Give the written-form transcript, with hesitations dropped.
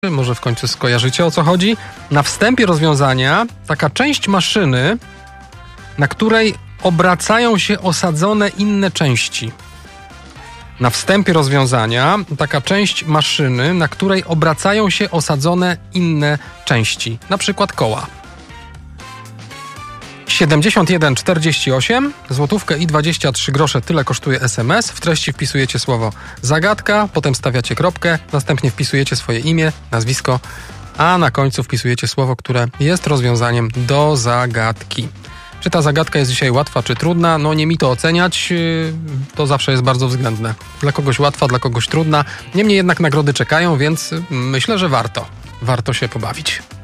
Może w końcu skojarzycie, o co chodzi. Na wstępie rozwiązania taka część maszyny, na której obracają się osadzone inne części. Na wstępie rozwiązania taka część maszyny, na której obracają się osadzone inne części. Na przykład koła. 71,48, złotówkę i 23 grosze, tyle kosztuje SMS. W treści wpisujecie słowo zagadka, potem stawiacie kropkę, następnie wpisujecie swoje imię, nazwisko, a na końcu wpisujecie słowo, które jest rozwiązaniem do zagadki. Czy ta zagadka jest dzisiaj łatwa, czy trudna? No nie mi to oceniać, to zawsze jest bardzo względne. Dla kogoś łatwa, dla kogoś trudna. Niemniej jednak nagrody czekają, więc myślę, że warto się pobawić.